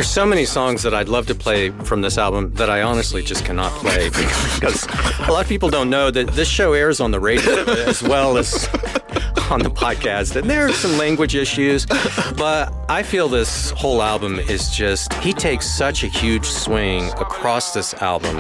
There's so many songs that I'd love to play from this album that I honestly just cannot play because a lot of people don't know that this show airs on the radio as well as on the podcast, and there are some language issues, but I feel this whole album is just, he takes such a huge swing across this album.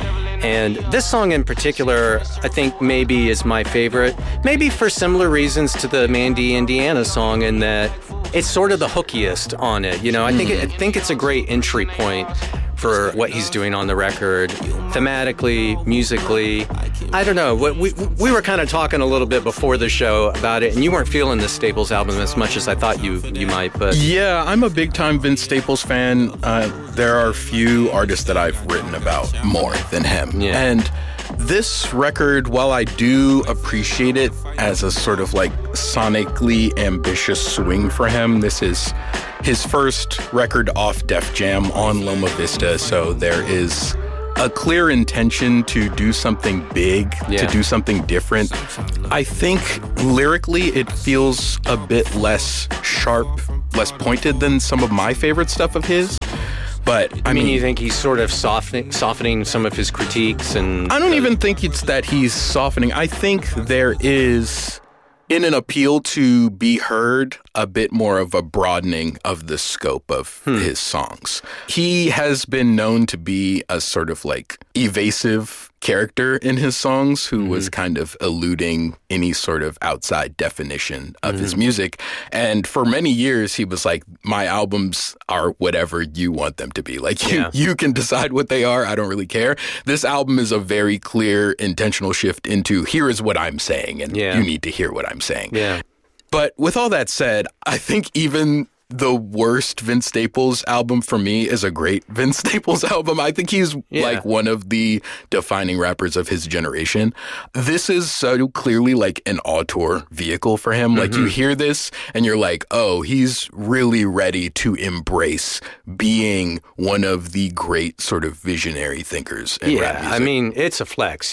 And this song in particular, I think maybe is my favorite, maybe for similar reasons to the Mandy, Indiana song, in that it's sort of the hookiest on it. You know, I think it's a great entry point for what he's doing on the record, thematically, musically. I don't know. We were kind of talking a little bit before the show about it, and you weren't feeling the Staples album as much as I thought you might. But yeah, I'm a big-time Vince Staples fan. There are few artists that I've written about more than him. Yeah. And this record, while I do appreciate it as a sort of like sonically ambitious swing for him, this is his first record off Def Jam on Loma Vista, so there is a clear intention to do something big, to do something different. I think lyrically it feels a bit less sharp, less pointed than some of my favorite stuff of his. But I mean, you think he's sort of softening some of his critiques? And I don't even think it's that he's softening. I think there is, in an appeal to be heard, a bit more of a broadening of the scope of his songs. He has been known to be a sort of like evasive character in his songs who was kind of eluding any sort of outside definition of his music. And for many years, he was like, my albums are whatever you want them to be. Like, you can decide what they are. I don't really care. This album is a very clear, intentional shift into here is what I'm saying, and you need to hear what I'm saying. Yeah. But with all that said, I think even the worst Vince Staples album for me is a great Vince Staples album. I think he's like one of the defining rappers of his generation. This is so clearly like an auteur vehicle for him. Like you hear this and you're like, oh, he's really ready to embrace being one of the great sort of visionary thinkers in rap music. I mean, it's a flex.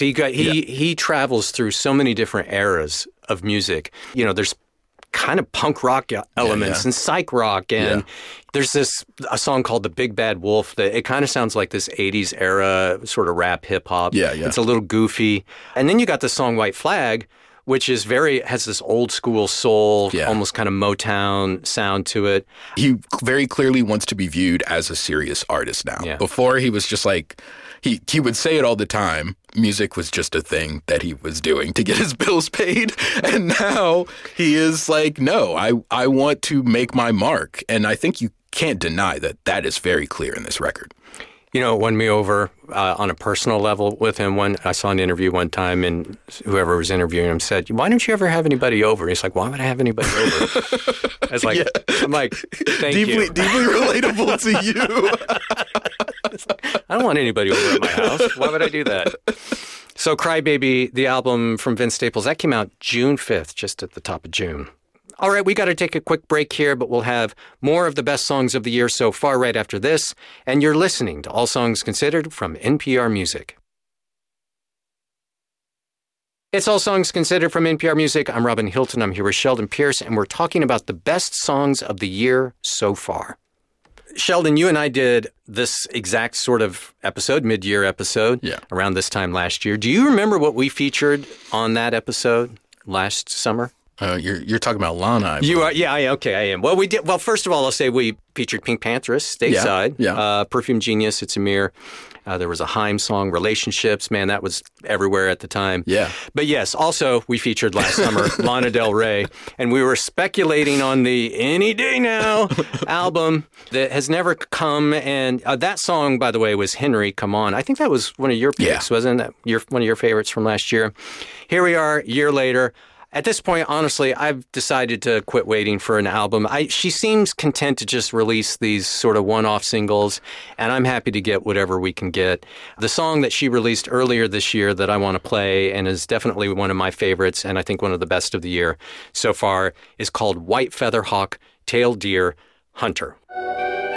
He travels through so many different eras of music. You know, there's kind of punk rock elements and psych rock, and there's a song called The Big Bad Wolf that it kind of sounds like this 80s era sort of rap hip hop. It's a little goofy. And then you got the song White Flag, which is has this old school soul, almost kind of Motown sound to it. He very clearly wants to be viewed as a serious artist now. Before he was just like, he would say it all the time. Music was just a thing that he was doing to get his bills paid. And now he is like, no, I want to make my mark. And I think you can't deny that that is very clear in this record. You know, it won me over on a personal level with him. I saw an interview one time, and whoever was interviewing him said, why don't you ever have anybody over? And he's like, why would I have anybody over? I was like, I'm like, thank you. Deeply relatable to you. I don't want anybody over at my house. Why would I do that? So Crybaby, the album from Vince Staples, that came out June 5th, just at the top of June. All right, we got to take a quick break here, but we'll have more of the best songs of the year so far right after this. And you're listening to All Songs Considered from NPR Music. It's All Songs Considered from NPR Music. I'm Robin Hilton. I'm here with Sheldon Pierce, and we're talking about the best songs of the year so far. Sheldon, you and I did this exact sort of episode, mid-year episode, around this time last year. Do you remember what we featured on that episode last summer? You're talking about Lana. You are, okay, I am. Well, we did. Well, first of all, I'll say we featured Pink Pantheress, Stateside, Perfume Genius, It's a Mirror. There was a Haim song, Relationships. Man, that was everywhere at the time. Yeah. But yes, also we featured last summer Lana Del Rey, and we were speculating on the Any Day Now album that has never come. And that song, by the way, was Henry, Come On. I think that was one of your picks, wasn't that one of your favorites from last year? Here we are, a year later. At this point, honestly, I've decided to quit waiting for an album. She seems content to just release these sort of one-off singles, and I'm happy to get whatever we can get. The song that she released earlier this year that I want to play, and is definitely one of my favorites, and I think one of the best of the year so far, is called White Feather Hawk, Tailed Deer, Hunter.